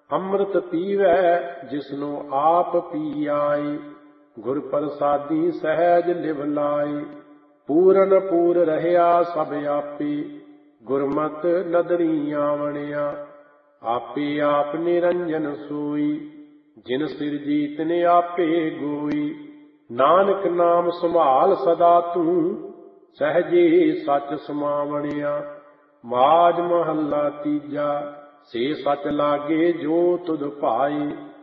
ਅੰਮ੍ਰਿਤ ਪੀਵੈ ਜਿਸਨੂੰ ਆਪ ਪੀ ਆਏ, ਗੁਰ ਪ੍ਰਸਾਦੀ ਸਹਿਜ ਲਿਵ ਲਾਏ। ਪੂਰਨ ਪੂਰ ਰਹਿਆ ਸਭ ਆਪੇ, ਗੁਰਮਤਿ ਨਦਰੀ ਆਵਣਿਆ। ਆਪੇ ਆਪ ਨਿਰੰਜਨ ਸੋਈ, ਜਿਨ ਸਿਰਜੀ ਤਿਨ ਆਪੇ ਗੋਈ। ਨਾਨਕ ਨਾਮ ਸੰਭਾਲ ਸਦਾ ਤੂੰ, ਸਹਿਜੇ ਸੱਚ ਸਮਾਵਣਿਆ। ਮਾਝ ਮਹੱਲਾ ਤੀਜਾ। ਸੇ ਸਚ ਲਾਗੇ ਜੋ ਤੁਧ ਭਾਏ,